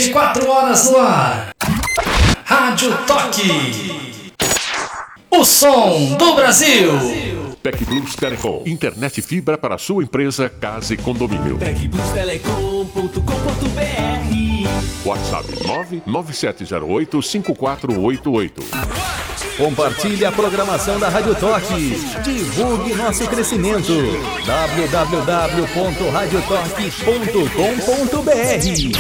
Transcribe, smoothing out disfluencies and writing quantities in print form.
24 horas no ar. Rádio Toque. O som do Brasil. PEC Plus Telecom. Internet fibra para sua empresa, casa e condomínio. PECPlusTelecom.com.br. WhatsApp 99708-5488. Compartilhe a programação da Rádio Toque. Divulgue nosso crescimento. www.radiotoque.com.br.